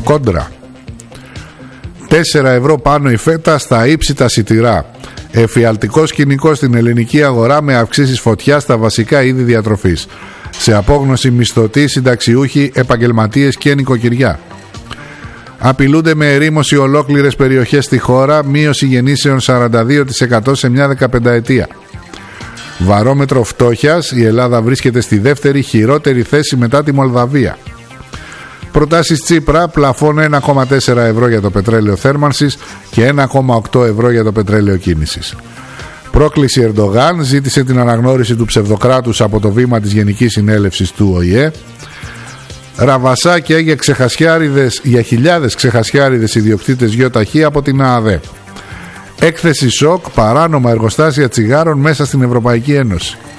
Κόντρα. 4 ευρώ πάνω η φέτα στα ύψητα σιτηρά. Εφιαλτικό σκηνικό στην ελληνική αγορά με αυξήσεις φωτιά στα βασικά είδη διατροφής. Σε απόγνωση μισθωτοί, συνταξιούχοι, επαγγελματίες και νοικοκυριά. Απειλούνται με ερήμωση ολόκληρες περιοχές στη χώρα, μείωση γεννήσεων 42% σε μια 15ετία. Βαρόμετρο φτώχειας, η Ελλάδα βρίσκεται στη δεύτερη χειρότερη θέση μετά τη Μολδαβία. Προτάσεις Τσίπρα, πλαφόν 1,4 ευρώ για το πετρέλαιο θέρμανσης και 1,8 ευρώ για το πετρέλαιο κίνησης. Πρόκληση Ερντογάν, ζήτησε την αναγνώριση του ψευδοκράτους από το βήμα της Γενικής Συνέλευσης του ΟΗΕ. Ραβασάκια για χιλιάδες ξεχασιάριδες ιδιοκτήτες ΙΟΤΑΧΗ από την ΑΑΔ. Έκθεση σοκ, παράνομα εργοστάσια τσιγάρων μέσα στην Ευρωπαϊκή Ένωση.